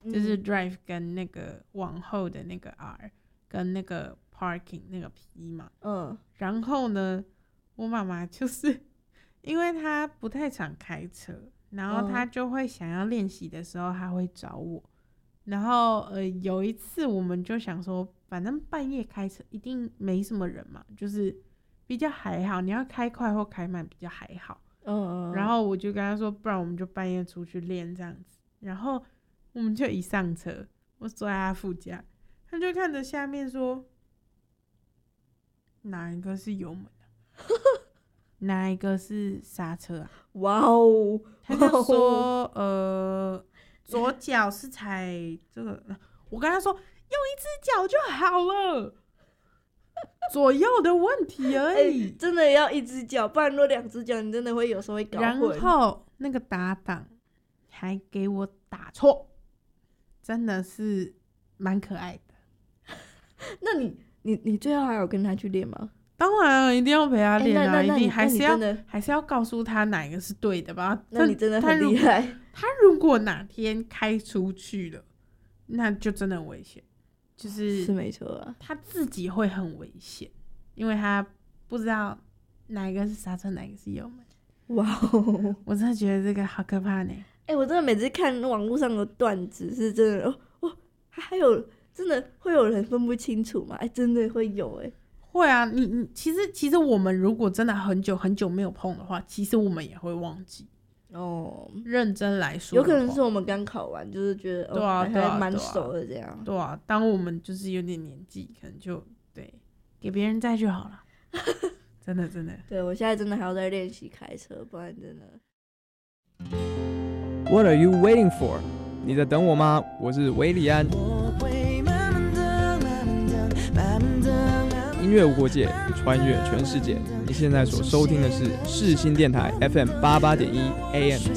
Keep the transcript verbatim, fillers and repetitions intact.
嗯、就是 drive 跟那个往后的那个 R 跟那个 parking 那个 P 嘛。嗯，然后呢，我妈妈就是因为她不太常开车，然后她就会想要练习的时候，她会找我。然后呃，有一次我们就想说，反正半夜开车一定没什么人嘛，就是比较还好。你要开快或开慢比较还好。嗯，然后我就跟她说，不然我们就半夜出去练这样子。然后我们就一上车，我坐在她副驾，她就看着下面说，哪一个是油门啊？哪一个是刹车啊？哇哦！她就说，呃。左脚是踩这个，我跟他说用一只脚就好了，左右的问题而已、 欸。真的要一只脚，不然若两只脚，你真的会有时候会搞混。 然后那个打档还给我打错，真的是蛮可爱的。 那你你你最后还有跟他去练吗？ 当然了，一定要陪他练啊、欸！一定还是要还是要告诉他哪一个是对的吧？ 那你真的很厉害。 他如果哪天开出去了，那就真的很危险，就是是没错啊， 他自己会很危险，因为他不知道哪一个是刹车，哪一个是油门。哇哦！我真的觉得这个好可怕呢。 哎、欸，我真的每次看网络上的段子，是真的哦哦，还有真的会有人分不清楚吗？哎、欸，真的会有哎、欸。 会啊，你你其实其实我们如果真的很久很久没有碰的话，其实我们也会忘记哦。认真来说， 有可能是我们刚考完，就是觉得对啊， 哦、 对啊， 还蛮熟的这样。 对啊，当我们就是有点年纪，可能就对给别人载就好了。真的真的， 对我现在真的还要再练习开车，不然真的。 What are you waiting for？ 你在等我吗？我是韦礼安。音乐无国界，穿越全世界。你现在所收听的是世新电台 F M 八八点一 A M